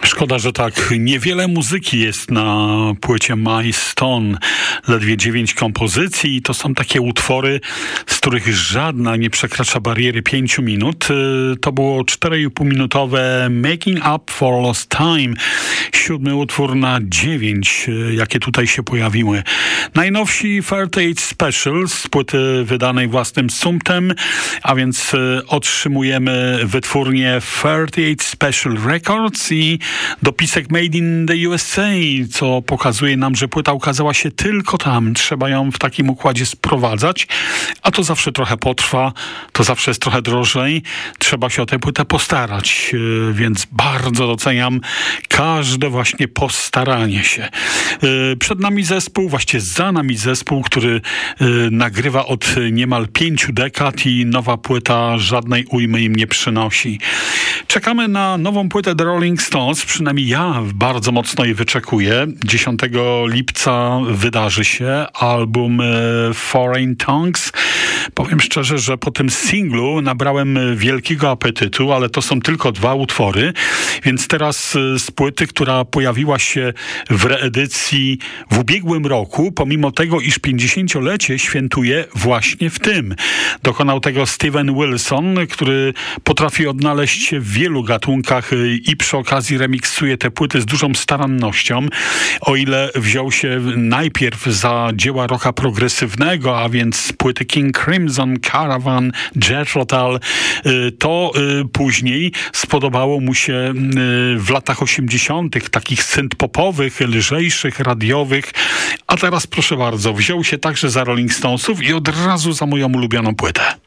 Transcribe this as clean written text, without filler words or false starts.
Szkoda, że tak niewiele muzyki jest na płycie My Stone. Ledwie 9 kompozycji. To są takie utwory, z których żadna nie przekracza bariery 5 minut. To było 4,5-minutowe Making Up for Lost Time. 7 utwór na 9, jakie tutaj się pojawiły. Najnowsi 38 Special z płyty wydanej własnym sumptem, a więc otrzymujemy wytwórnię 38 Special Records i dopisek Made in the USA, co pokazuje nam, że płyta ukazała się tylko tam. Trzeba ją w takim układzie sprowadzać, a to zawsze trochę potrwa, to zawsze jest trochę drożej. Trzeba się o tę płytę postarać, więc bardzo doceniam każde właśnie postaranie się. Przed nami zespół, właściwie za nami zespół, który nagrywa od niemal 5 dekad i nowa płyta żadnej ujmy im nie przynosi. Czekamy na nową płytę The Rolling Stones, przynajmniej ja bardzo mocno jej wyczekuję. 10 lipca wydarzy się album Foreign Tongues. Powiem szczerze, że po tym singlu nabrałem wielkiego apetytu, ale to są tylko 2 utwory, więc teraz z płyty, która pojawiła się w reedycji w ubiegłym roku, pomimo tego, iż 50-lecie świętuje właśnie w tym. Dokonał tego Steven Wilson, który potrafi odnaleźć się w wielu gatunkach i przy okazji remiksuje te płyty z dużą starannością. O ile wziął się najpierw za dzieła rocka progresywnego, a więc płyty King Crimson, Caravan, Jethro Tull, to później spodobało mu się w latach 80. takich synth-popowych, lżejszych, radiowych, a teraz proszę bardzo, wziął się także za Rolling Stonesów i od razu za moją ulubioną płytę.